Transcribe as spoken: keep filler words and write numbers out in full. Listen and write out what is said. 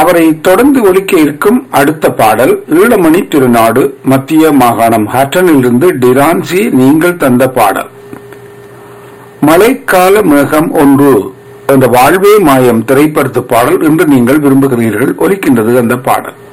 அவரை தொடர்ந்து ஒலிக்க இருக்கும் அடுத்த பாடல் ஈழமணி திருநாடு மத்திய மாகாணம் ஹட்டனிலிருந்து டிரான்சி நீங்கள் தந்த பாடல் மழைக்கால மேகம் ஒன்று என்ற வாழ்வே மாயம் திரைப்படத்து பாடல் இன்று நீங்கள் விரும்புகிறீர்கள். ஒலிக்கின்றது அந்த பாடல்.